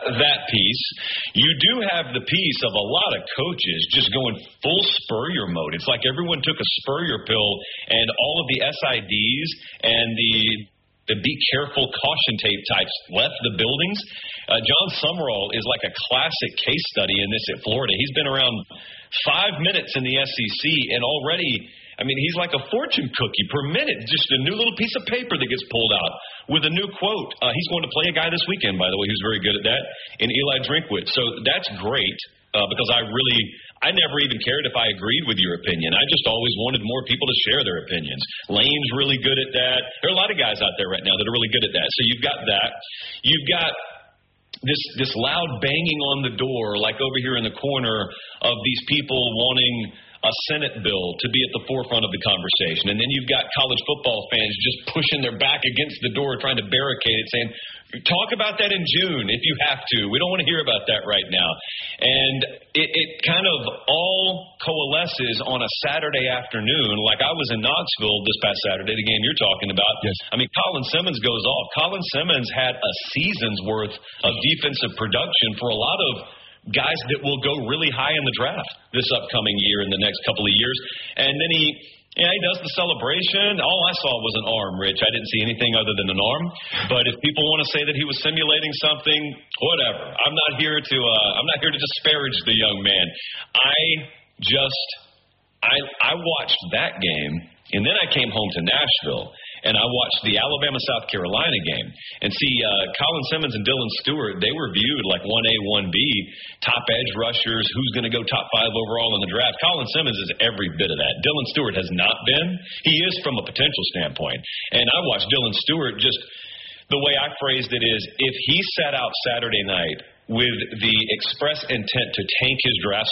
that piece. You do have the piece of a lot of coaches just going full Spurrier mode. It's like everyone took a Spurrier pill, and all of the SIDs and the be careful caution tape types left the buildings. John Summerall is like a classic case study in this at Florida. He's been around 5 minutes in the SEC, and already, I mean, he's like a fortune cookie per minute. Just a new little piece of paper that gets pulled out with a new quote. He's going to play a guy this weekend, by the way, who's very good at that, in Eli Drinkwitz. So that's great because I never even cared if I agreed with your opinion. I just always wanted more people to share their opinions. Lane's really good at that. There are a lot of guys out there right now that are really good at that. So you've got that. You've got this loud banging on the door, like over here in the corner, of these people wanting a Senate bill to be at the forefront of the conversation. And then you've got college football fans just pushing their back against the door, trying to barricade it, saying, talk about that in June if you have to. We don't want to hear about that right now. And it kind of all coalesces on a Saturday afternoon. Like I was in Knoxville this past Saturday, the game you're talking about. Yes. I mean, Colin Simmons goes off. Colin Simmons had a season's worth of defensive production for a lot of guys that will go really high in the draft this upcoming year, in the next couple of years. And then he does the celebration. All I saw was an arm, Rich. I didn't see anything other than an arm. But if people want to say that he was simulating something, whatever. I'm not here to disparage the young man. I watched that game, and then I came home to Nashville, and I watched the Alabama-South Carolina game. And see, Colin Simmons and Dylan Stewart, they were viewed like 1A, 1B, top edge rushers, who's going to go top 5 overall in the draft. Colin Simmons is every bit of that. Dylan Stewart has not been. He is from a potential standpoint. And I watched Dylan Stewart just, the way I phrased it is, if he sat out Saturday night with the express intent to tank his draft